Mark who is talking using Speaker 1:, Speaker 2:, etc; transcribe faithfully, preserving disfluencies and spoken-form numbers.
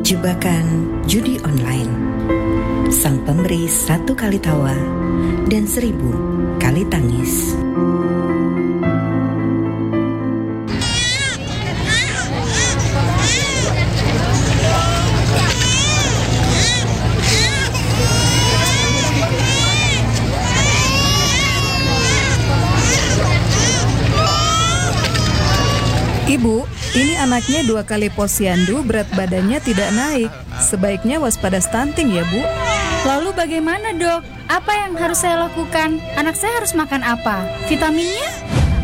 Speaker 1: jebakan judi online. Sang pemberi satu kali tawa dan seribu kali tangis.
Speaker 2: Ibu, ini anaknya dua kali posyandu, berat badannya tidak naik. Sebaiknya waspada stunting ya, Bu.
Speaker 3: Lalu bagaimana, Dok? Apa yang harus saya lakukan? Anak saya harus makan apa? Vitaminnya?